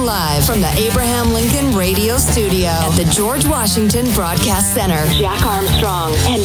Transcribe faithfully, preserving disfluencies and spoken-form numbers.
live from the Abraham Lincoln Radio Studio at the George Washington Broadcast Center. Jack Armstrong and